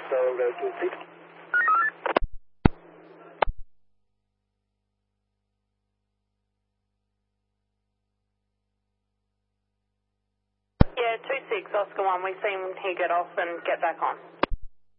So go 26. Yeah, 26, Oscar 1. We've seen he get off and get back on.